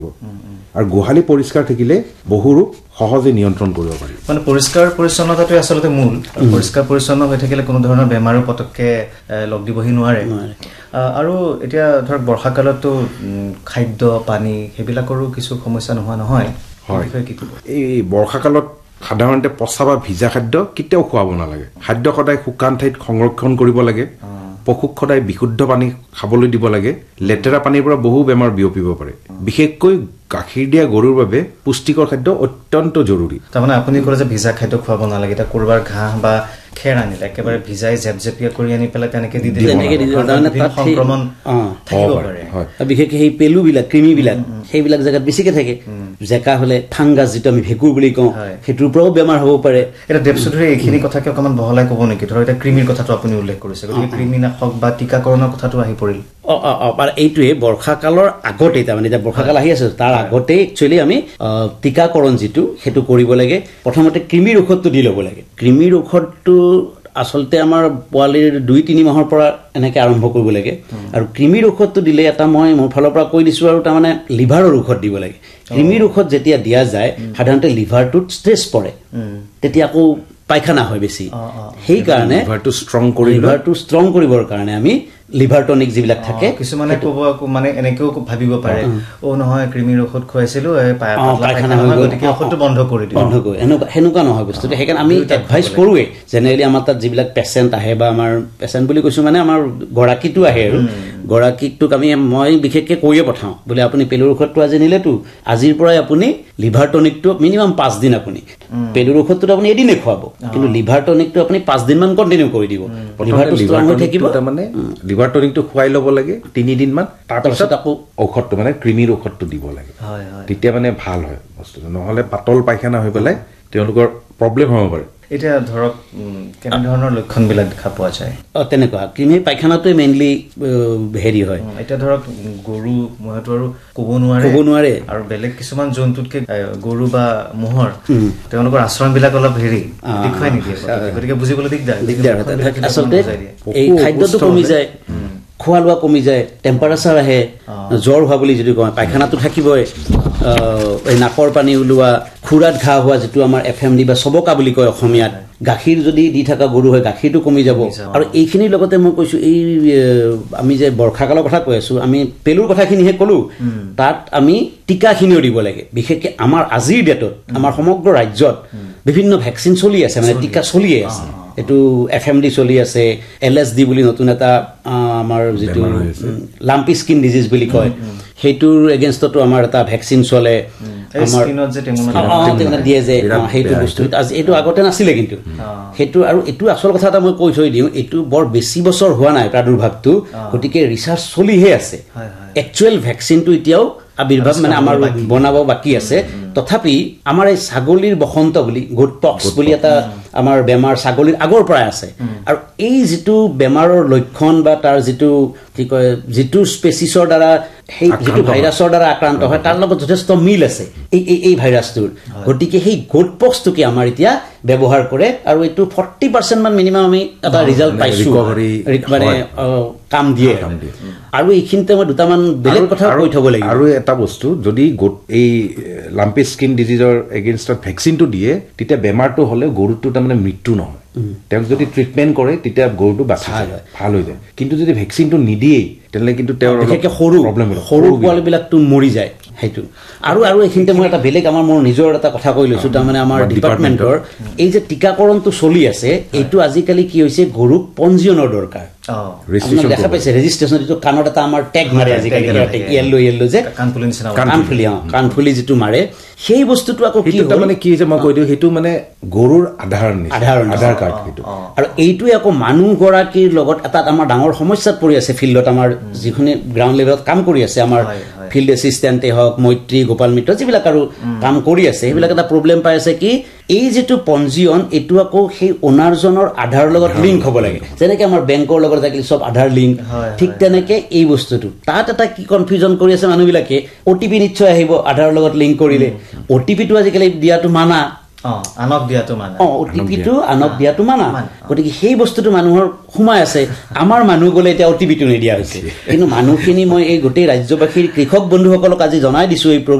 আৰু গোহালি পৰিষ্কাৰ থাকিলে বহু ৰোগ সহজে নিয়ন্ত্ৰণ কৰিব পাৰি মানে পৰিষ্কাৰ পৰিচ্ছন্নতাটো আসলতে মূল পৰিষ্কাৰ পৰিচ্ছন্ন হৈ থাকিলে কোনো ধৰণৰ বেমাৰো পতককে লগ দিবহি নোৱাৰে আৰু এতিয়া ধৰক বৰ্ষাকালতো খাদ্য পানী সেইবিলাকৰো কিছু সমস্যা নোহোৱা নহয় হয় এই বৰ্ষাকালত সাধাৰণতে পচা বা ভিজা খাদ্য কেতিয়াও খুৱাব নালাগে খাদ্য সদায় শুকান ঠাইত সংৰক্ষণ কৰিব লাগে পশুক সদায় বিশুদ্ধ পানী খাবলৈ দিব লাগে লেতেৰা পানীৰ পৰা বহু বেমাৰ বিয়পিব পাৰে বিশেষকৈ গাখীৰ দিয়া গৰুৰ বাবে পুষ্টিকৰ খাদ্য অত্যন্ত জৰুৰী তাৰমানে আপুনি ক'লে যে ভিজা খাদ্য খুৱাব নালাগে এটা কৰবাৰ ঘাঁহ বা খেৰ আনিলে একেবাৰে ভিজাই জেপজেপিয়া কৰি আনি পেলাই তেনেকে দি দিলে সংক্ৰমণ থাকিব পাৰে বিশেষকৈ সেই পেলুবিলাক কৃমিবিলাক সেইবিলাক জেগাত বেছিকে থাকে জেকা হলে ফাংগাছ যিটো আমি ভেঁকুৰ বুলি কওঁ সেইটোৰ পৰাও বেমাৰ হ'ব পাৰে এতিয়া দেৱচৌধুৰী এইখিনি কথাকে অকণমান বহলাই ক'ব নেকি ধৰক এতিয়া কৃমিৰ কথাটো আপুনি উল্লেখ কৰিছে গতিকে কৃমিনাশক বা টীকাকৰণৰ কথাটো আহি পৰিল এইটোৱে বৰ্ষাকালৰ আগতেই তাৰমানে এতিয়া বৰ্ষাকাল আহি আছে তাৰ আগতেই একচুৱেলি আমি টীকাকৰণ যিটো সেইটো কৰিব লাগে প্ৰথমতে কৃমিৰ ঔষধটো দি ল'ব লাগে কৃমিৰ ঔষধটো আচলতে আমাৰ পোৱালিৰ 2-3 মাহৰ পৰা এনেকে আৰম্ভ কৰিব লাগে আৰু কৃমিৰ ঔষধটো দিলে এটা মই মোৰ ফালৰ পৰা কৈ দিছোঁ আৰু তাৰমানে লিভাৰৰ ঔষধ দিব লাগে কৃমিৰ ঔষধ যেতিয়া দিয়া যায় সাধাৰণতে লিভাৰটোত ষ্ট্ৰেছ পৰে তেতিয়া আকৌ পায়খানা হয় বেছি সেইকাৰণে লিভাৰটো ষ্ট্ৰং কৰিবৰ কাৰণে আমি লিভাৰ টনিক যিবিলাক থাকে কিছুমানে ক'ব মানে এনেকেও ভাবিব পাৰে নহয় কৃমিৰ ঔষধ খুৱাইছিলো পায়খানা হৈ গতিকে ঔষধটো বন্ধ কৰি সেনেকুৱা নহয় বস্তুটো সেইকাৰণে আমি এডভাইচ কৰোঁৱেই জেনেৰেলি আমাৰ তাত যিবিলাক পেচেণ্ট আহে বা আমাৰ পেচেণ্ট বুলি কৈছোঁ মানে আমাৰ গৰাকীটো আহে আৰু গৰাকীটোক মই বিশেষকৈ কৈয়ে পঠাওঁ বোলে আপুনি পেলুৰ ঔষধটো আজি নিলেতো আজিৰ পৰাই আপুনি লিভাৰ টনিকটো মিনিমাম 5 দিন আপুনি পেলুৰ ঔষধটো আপুনি এদিনে খুৱাব কিন্তু লিভাৰ টনিকটো আপুনি 5 দিনমান কণ্টিনিউ কৰি দিব লিভাৰটো ষ্ট্ৰং হৈ থাকিব তাৰমানে লিভাৰ টনিকটো খুৱাই ল'ব লাগে 3 দিনমান তাৰপিছত আকৌ ঔষধটো মানে কৃমিৰ ঔষধটো দিব লাগে তেতিয়া মানে ভাল হয় বস্তুটো নহ'লে পাতল পায়খানা হৈ পেলাই তেওঁলোকৰ প্ৰব্লেম হ'ব পাৰে এতিয়া ধৰক কেনে ধৰণৰ লক্ষণবিলাক দেখা পোৱা যায় তেনেকুৱা কৃমি পায়খানাটোৱে মেইনলি হেৰি হয় এতিয়া ধৰক গৰু মহটো আৰু ক'ব নোৱাৰে আৰু বেলেগ কিছুমান জন্তুতকে গৰু বা মহৰ তেওঁলোকৰ আচৰণবিলাক অলপ হেৰি দেখুৱাই নিদিয়ে গতিকে বুজিবলৈ দিগদাৰ আচলতে এই খাদ্যটো কমি যায় খোৱা লোৱা কমি যায় টেম্পাৰেচাৰ আহে জ্বৰ হোৱা বুলি যিটো কয় পায়খানাটো থাকিবই এই নাকৰ পানী ওলোৱা খুৰাত ঘাঁ হোৱা যিটো আমাৰ FMD বা চবকা বুলি কয় অসমীয়াত গাখীৰ যদি দি থকা গৰু হয় গাখীৰটো কমি যাব আৰু এইখিনিৰ লগতে মই কৈছোঁ এই আমি যে বৰ্ষাকালৰ কথা কৈ আছোঁ আমি পেলুৰ কথাখিনিহে ক'লোঁ তাত আমি টীকাখিনিও দিব লাগে বিশেষকৈ আমাৰ আজিৰ ডেটত আমাৰ সমগ্ৰ ৰাজ্যত বিভিন্ন ভেকচিন চলি আছে মানে টীকা চলিয়ে আছে এইটো FMD চলি আছে LSD বুলি নতুন এটা আমাৰ যিটো লাম্পি স্কিন ডিজিজ বুলি কয় সেইটোৰ এগেইনষ্টতো আমাৰ এটা ভেকচিন চলে আমাৰ দিয়ে যে সেইটো বস্তু আজি এইটো আগতে নাছিলে কিন্তু সেইটো আৰু এইটো আচল কথা এটা মই কৈ থৈ দিওঁ এইটো বৰ বেছি বছৰ হোৱা নাই প্ৰাদুৰ্ভাৱটো গতিকে ৰিচাৰ্চ চলিহে আছে একচুৱেল ভেকচিনটো এতিয়াও আবিৰ্ভাৱ মানে আমাৰ বনাব বাকী আছে তথাপি আমাৰ এই ছাগলীৰ বসন্ত বুলি গোট পক্স বুলি এটা আমাৰ বেমাৰ ছাগলীৰ আগৰ পৰাই আছে আৰু এই যিটো বেমাৰৰ লক্ষণ বা তাৰ যিটো কি কয় যিটো স্পেচিছৰ দ্বাৰা সেই যিটো ভাইৰাছৰ দ্বাৰা আক্ৰান্ত হয় তাৰ লগত যথেষ্ট মিল আছে এই ভাইৰাছটোৰ গতিকে সেই গোট পক্সটোকে আমাৰ এতিয়া ব্যৱহাৰ কৰে আৰু এইটো 40% মান মিনিমাম আমি এটা ৰিজাল্ট পাইছোঁ মানে কাম দিয়ে আৰু এইখিনিতে মই দুটামান বেলেগ কথা কৈ থ'ব লাগিব আৰু এটা বস্তু যদি এই লাম্পি স্কিন ডিজিজৰ এগেইনষ্টত ভেকচিনটো দিয়ে তেতিয়া বেমাৰটো হ'লে গৰুটো তাৰমানে মৃত্যু নহয় তেওঁক যদি ট্ৰিটমেণ্ট কৰে তেতিয়া গৰুটো বাচি যায় ভাল হৈ যায় কিন্তু যদি ভেকচিনটো নিদিয়েই তেনেহ'লে কিন্তু তেওঁৰ সৰু পোৱালিবিলাকতো মৰি যায় সেইটো আৰু এইখিনিতে মই এটা বেলেগ মোৰ নিজৰ এটা কথা কৈ লৈছোঁ তাৰমানে আমাৰ ডিপাৰ্টমেণ্টৰ এই যে টীকাকৰণটো চলি আছে এইটো আজিকালি কি হৈছে গৰুক পঞ্জীয়নৰ দৰকাৰ দেখা পাইছে ৰেজিষ্ট্ৰেশ্যন যিটো কাণত এটা আমাৰ টেগ মাৰে আজিকালি য়েল্লো যে কাণফুলি যিটো মাৰে সেই বস্তুটো আকৌ কি মানে কি হৈছে মই কৈ দিওঁ সেইটো মানে গৰুৰ আধাৰ কাৰ্ড সেইটো আৰু এইটোৱে আকৌ মানুহগৰাকীৰ লগত এটা আমাৰ ডাঙৰ সমস্যাত পৰি আছে ফিল্ডত আমাৰ যিখিনি গ্ৰাউণ্ড লেভেলত কাম কৰি আছে আমাৰ ফিল্ড এছিষ্টেণ্টে হওক মৈত্ৰী গোপাল মিত্ৰ যিবিলাক আৰু কাম কৰি আছে সেইবিলাক এটা প্ৰব্লেম পাই আছে কি এই যিটো পঞ্জীয়ন এইটো আকৌ সেই অনাৰজনৰ আধাৰৰ লগত লিংক হ'ব লাগে যেনেকৈ আমাৰ বেংকৰ লগত থাকিলে চব আধাৰ লিংক ঠিক তেনেকৈ এই বস্তুটো তাত এটা কি কনফিউজন কৰি আছে মানুহবিলাকে OTP নিশ্চয় আহিব আধাৰৰ লগত লিংক কৰিলে OTPটো আজিকালি দিয়াটো মানা আনক দিয়াটো মানা অটিপিটো আনক দিয়াটো মানা গতিকে সেই বস্তুটো মানুহৰ সোমাই আছে আমাৰ মানুহ গ'লে এতিয়া অটিপিটো নিদিয়া হৈছে কিন্তু মানুহখিনি মই এই গোটেই ৰাজ্যবাসীৰ কৃষক বন্ধুসকলক আজি জনাই দিছো এই